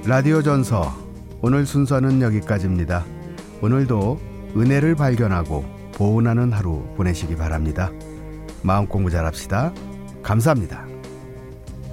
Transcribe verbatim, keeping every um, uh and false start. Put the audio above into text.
라디오 전서 오늘 순서는 여기까지입니다. 오늘도 은혜를 발견하고 보은하는 하루 보내시기 바랍니다. 마음 공부 잘합시다. 감사합니다.